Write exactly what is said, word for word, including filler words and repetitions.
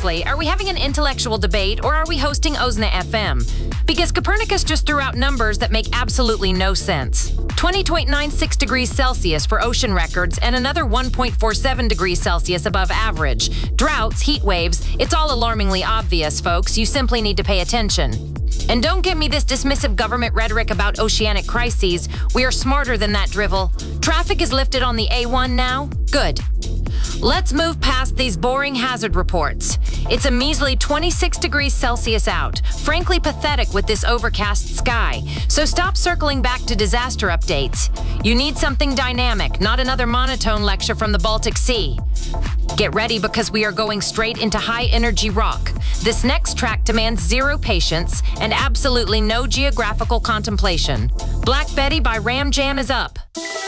seriously, are we having an intellectual debate or are we hosting Ozna F M? Because Copernicus just threw out numbers that make absolutely no sense. twenty point nine six degrees Celsius for ocean records and another one point four seven degrees Celsius above average. Droughts, heat waves, it's all alarmingly obvious, folks. You simply need to pay attention. And don't give me this dismissive government rhetoric about oceanic crises. We are smarter than that drivel. Traffic is lifted on the A one now? Good. Let's move past these boring hazard reports. It's a measly twenty-six degrees Celsius out. Frankly pathetic with this overcast sky. So stop circling back to disaster updates. You need something dynamic, not another monotone lecture from the Baltic Sea. Get ready because we are going straight into high-energy rock. This next track demands zero patience and absolutely no geographical contemplation. Black Betty by Ram Jam is up.